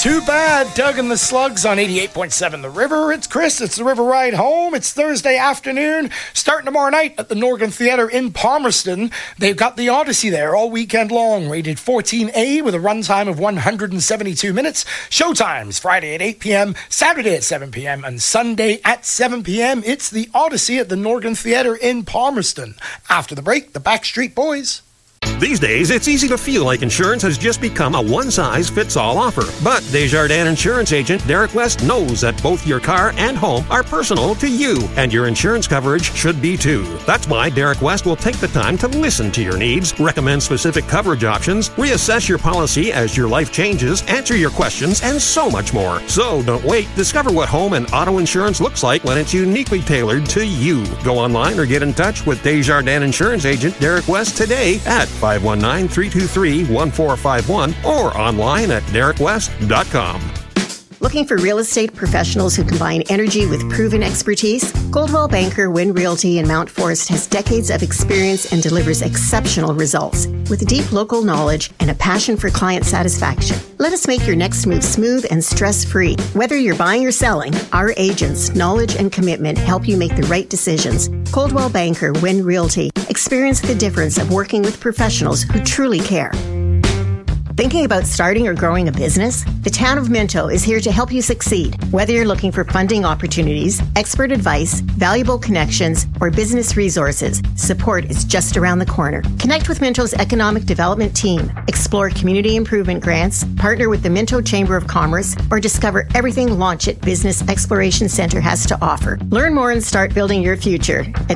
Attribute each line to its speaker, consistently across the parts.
Speaker 1: too bad. Doug and the Slugs on 88.7 The River. It's Chris. It's the River Ride Home. It's Thursday afternoon, starting tomorrow night at the Norgan Theatre in Palmerston. They've got the Odyssey there all weekend long, rated 14A with a runtime of 172 minutes. Showtimes Friday at 8 p.m., Saturday at 7 p.m., and Sunday at 7 p.m. It's the Odyssey at the Norgan Theatre in Palmerston. After the break, the Backstreet Boys.
Speaker 2: These days, it's easy to feel like insurance has just become a one-size-fits-all offer. But Desjardins Insurance Agent Derek West knows that both your car and home are personal to you, and your insurance coverage should be too. That's why Derek West will take the time to listen to your needs, recommend specific coverage options, reassess your policy as your life changes, answer your questions, and so much more. So don't wait. Discover what home and auto insurance looks like when it's uniquely tailored to you. Go online or get in touch with Desjardins Insurance Agent Derek West today at 519-323-1451 or online at derekwest.com.
Speaker 3: Looking for real estate professionals who combine energy with proven expertise? Coldwell Banker Wynn Realty in Mount Forest has decades of experience and delivers exceptional results with deep local knowledge and a passion for client satisfaction. Let us make your next move smooth and stress-free. Whether you're buying or selling, our agents' knowledge and commitment help you make the right decisions. Coldwell Banker Wynn Realty. Experience the difference of working with professionals who truly care. Thinking about starting or growing a business? The Town of Minto is here to help you succeed. Whether you're looking for funding opportunities, expert advice, valuable connections, or business resources, support is just around the corner. Connect with Minto's economic development team, explore community improvement grants, partner with the Minto Chamber of Commerce, or discover everything Launch It Business Exploration Center has to offer. Learn more and start building your future at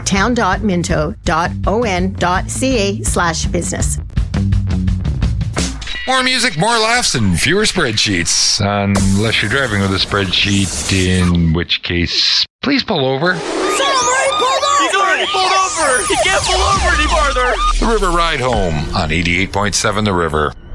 Speaker 3: town.minto.on.ca/business.
Speaker 4: More music, more laughs, and fewer spreadsheets. Unless you're driving with a spreadsheet, in which case, please pull over.
Speaker 5: Somebody pulled over! He's already pulled over! He can't pull over any farther!
Speaker 4: The River Ride Home on 88.7 The River.